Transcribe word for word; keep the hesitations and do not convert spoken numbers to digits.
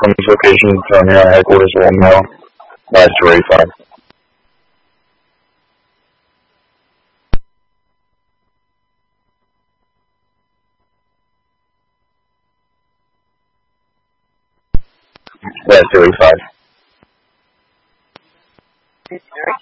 from this location to our near headquarters will mail. That's two eighty-five. That's two eighty-five.